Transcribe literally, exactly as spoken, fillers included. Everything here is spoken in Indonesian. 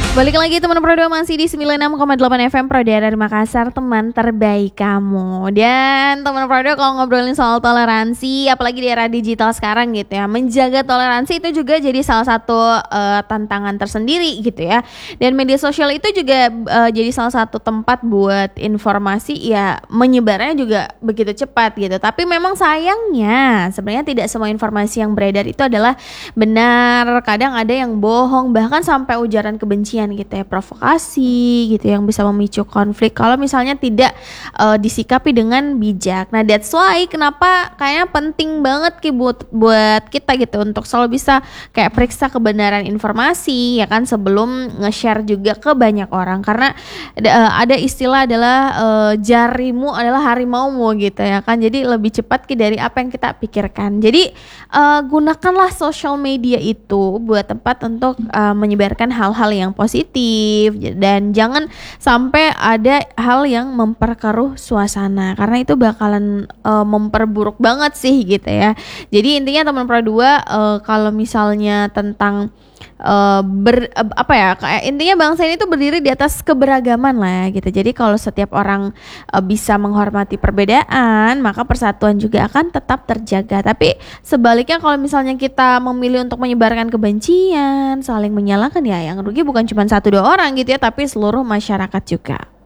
Balik lagi teman Pro dua masih di sembilan puluh enam koma delapan F M Pro dari Makassar, teman terbaik kamu. Dan teman Pro dua kalau ngobrolin soal toleransi, apalagi di era digital sekarang gitu ya, menjaga toleransi itu juga jadi salah satu uh, tantangan tersendiri gitu ya. Dan media sosial itu juga uh, jadi salah satu tempat buat informasi ya menyebarnya juga begitu cepat gitu. Tapi memang sayangnya sebenarnya tidak semua informasi yang beredar itu adalah benar. Kadang ada yang bohong, bahkan sampai ujaran kebencian gitu ya, provokasi gitu yang bisa memicu konflik kalau misalnya tidak uh, disikapi dengan bijak. Nah, that's why kenapa kayaknya penting banget Ki buat buat kita gitu untuk selalu bisa kayak periksa kebenaran informasi ya kan sebelum nge-share juga ke banyak orang, karena uh, ada istilah adalah uh, jarimu adalah harimaumu gitu ya kan. Jadi lebih cepat Ki dari apa yang kita pikirkan. Jadi uh, gunakanlah social media itu buat tempat untuk uh, menyebarkan hal-hal yang positif dan jangan sampai ada hal yang memperkeruh suasana, karena itu bakalan uh, memperburuk banget sih gitu ya. Jadi intinya teman Pro dua uh, kalau misalnya tentang Uh, ber, uh, apa ya kayak intinya bangsa ini tuh berdiri di atas keberagaman lah gitu. Jadi kalau setiap orang uh, bisa menghormati perbedaan, maka persatuan juga akan tetap terjaga. Tapi sebaliknya kalau misalnya kita memilih untuk menyebarkan kebencian, saling menyalahkan, ya yang rugi bukan cuma satu dua orang gitu ya, tapi seluruh masyarakat juga.